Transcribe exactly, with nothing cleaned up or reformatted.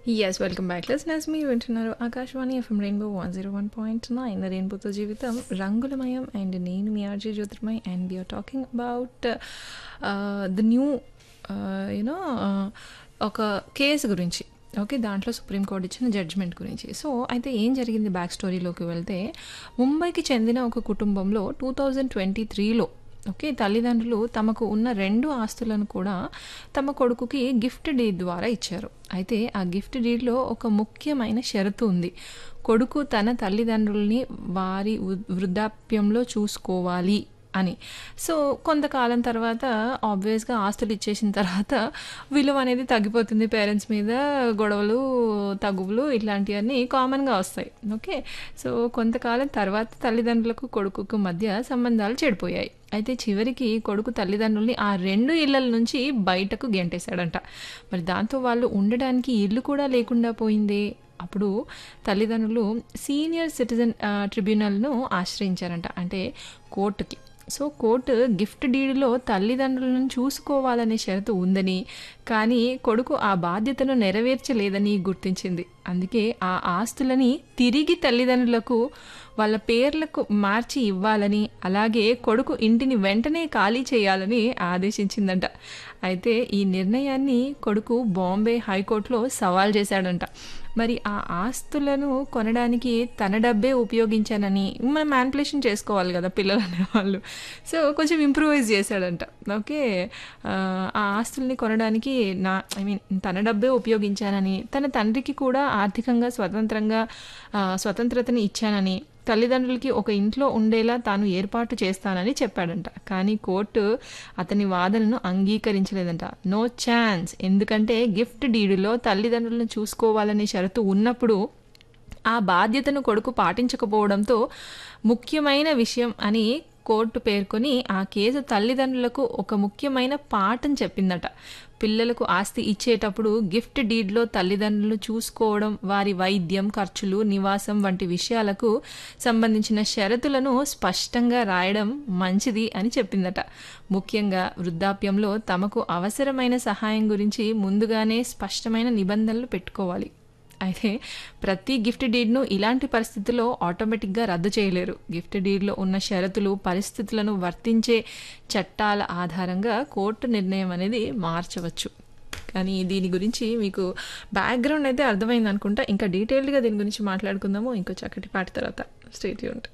Yes, welcome back. Listeners, మీరు వింటున్నారు Akashvani FM rainbow one zero one point nine రెయిన్బోతో జీవితం రంగులమయం అండ్ నేను మీ RJ Jyotirmay and we are talking about the new you know ఒక కేసు గురించి. ఓకే, దాంట్లో సుప్రీంకోర్టు ఇచ్చిన జడ్జ్మెంట్ గురించి. సో అయితే ఏం జరిగింది బ్యాక్ స్టోరీలోకి వెళ్తే, ముంబైకి చెందిన ఒక కుటుంబంలో టూ థౌజండ్ ట్వంటీ త్రీలో ఓకే తల్లిదండ్రులు తమకు ఉన్న రెండు ఆస్తులను కూడా తమ కొడుకుకి గిఫ్ట్ డీడ్ ద్వారా ఇచ్చారు. అయితే ఆ గిఫ్ట్ డీడ్లో ఒక ముఖ్యమైన షరతు ఉంది. కొడుకు తన తల్లిదండ్రుల్ని వారి వృద్ధాప్యంలో చూసుకోవాలి అని. సో కొంతకాలం తర్వాత ఆబ్వియస్గా ఆస్తులు ఇచ్చేసిన తర్వాత విలువ అనేది తగ్గిపోతుంది. పేరెంట్స్ మీద గొడవలు, తగువులు ఇట్లాంటివన్నీ కామన్గా వస్తాయి. ఓకే, సో కొంతకాలం తర్వాత తల్లిదండ్రులకు కొడుకుకు మధ్య సంబంధాలు చెడిపోయాయి. అయితే చివరికి కొడుకు తల్లిదండ్రుల్ని ఆ రెండు ఇళ్ల నుంచి బయటకు గెంటేశాడంట. మరి దాంతో వాళ్ళు ఉండడానికి ఇల్లు కూడా లేకుండా పోయింది. అప్పుడు తల్లిదండ్రులు సీనియర్ సిటిజన్ ట్రిబ్యునల్ను ఆశ్రయించారంట, అంటే కోర్టుకి. సో కోర్టు గిఫ్ట్ డీడ్లో తల్లిదండ్రులను చూసుకోవాలనే షరతు ఉందని, కానీ కొడుకు ఆ బాధ్యతను నెరవేర్చలేదని గుర్తించింది. అందుకే ఆ ఆస్తులని తిరిగి తల్లిదండ్రులకు వాళ్ళ పేర్లకు మార్చి ఇవ్వాలని, అలాగే కొడుకు ఇంటిని వెంటనే ఖాళీ చేయాలని ఆదేశించిందంట. అయితే ఈ నిర్ణయాన్ని కొడుకు బాంబే హైకోర్టులో సవాల్ చేశాడంట. మరి ఆ ఆస్తులను కొనడానికి తన డబ్బే ఉపయోగించానని, మనం మ్యానిపులేషన్ చేసుకోవాలి కదా పిల్లలు అనేవాళ్ళు, సో కొంచెం ఇంప్రూవైజ్ చేశాడంట. ఓకే, ఆ ఆస్తుల్ని కొనడానికి నా ఐ మీన్ తన డబ్బే ఉపయోగించానని, తన తండ్రికి కూడా ఆర్థికంగా స్వతంత్రంగా స్వతంత్రతని ఇచ్చానని, తల్లిదండ్రులకి ఒక ఇంట్లో ఉండేలా తాను ఏర్పాటు చేస్తానని చెప్పాడంట. కానీ కోర్టు అతని వాదనను అంగీకరించలేదంట. నో ఛాన్స్, ఎందుకంటే గిఫ్ట్ డీడులో తల్లిదండ్రులను చూసుకోవాలనే షరతు ఉన్నప్పుడు ఆ బాధ్యతను కొడుకు పాటించకపోవడంతో ముఖ్యమైన విషయం అని కోర్టు పేర్కొని ఆ కేసు తల్లిదండ్రులకు ఒక ముఖ్యమైన పాఠం చెప్పిందట. పిల్లలకు ఆస్తి ఇచ్చేటప్పుడు గిఫ్ట్ డీడ్లో తల్లిదండ్రులు చూసుకోవడం, వారి వైద్యం ఖర్చులు, నివాసం వంటి విషయాలకు సంబంధించిన షరతులను స్పష్టంగా రాయడం మంచిది అని చెప్పిందట. ముఖ్యంగా వృద్ధాప్యంలో తమకు అవసరమైన సహాయం గురించి ముందుగానే స్పష్టమైన నిబంధనలు పెట్టుకోవాలి. అయితే ప్రతి గిఫ్ట్ డీడ్ను ఇలాంటి పరిస్థితుల్లో ఆటోమేటిక్గా రద్దు చేయలేరు. గిఫ్ట్ డీడ్లో ఉన్న షరతులు, పరిస్థితులను వర్తించే చట్టాల ఆధారంగా కోర్టు నిర్ణయం అనేది మార్చవచ్చు. కానీ దీని గురించి మీకు బ్యాక్గ్రౌండ్ అయితే అర్థమైంది అనుకుంటా. ఇంకా డీటెయిల్డ్గా దీని గురించి మాట్లాడుకుందాము ఇంకో చక్కటి పాట తర్వాత. Stay tuned.